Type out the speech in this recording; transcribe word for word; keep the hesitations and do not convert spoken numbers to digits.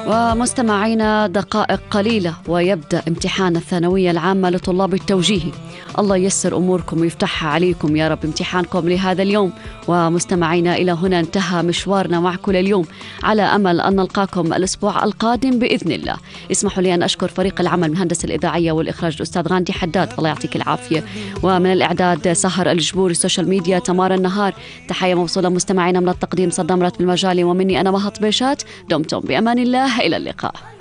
ومستمعينا دقائق قليلة ويبدأ امتحان الثانوية العامة لطلاب التوجيهي. الله ييسر أموركم ويفتحها عليكم يا رب امتحانكم لهذا اليوم. ومستمعينا إلى هنا انتهى مشوارنا معكم اليوم، على أمل أن نلقاكم الأسبوع القادم بإذن الله. اسمحوا لي أن أشكر فريق العمل من هندسة الإذاعية والإخراج الأستاذ غاندي حداد، الله يعطيك العافية، ومن الإعداد سهر الجبور، السوشيال ميديا تمار النهار. تحية موصولة مستمعينا من التقديم صدام راتب المجالي، ومني أنا مهط بيشات. دمتم بأمان الله، إلى اللقاء.